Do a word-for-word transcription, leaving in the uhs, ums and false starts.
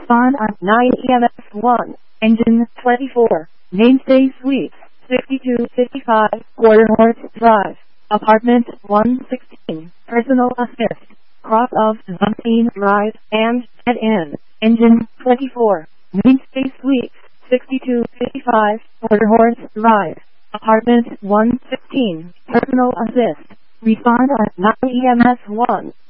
Respond at nine E M S one. Engine twenty-four. Mainstay Suites fifty-two fifty-five Quarterhorse Drive. Apartment one sixteen. Personal assist. Cross of Zumpine Drive and Dead End. Engine twenty-four. Mainstay Suites sixty-two fifty-five Quarterhorse Drive. Apartment one sixteen. Personal assist. Respond at nine E M S one.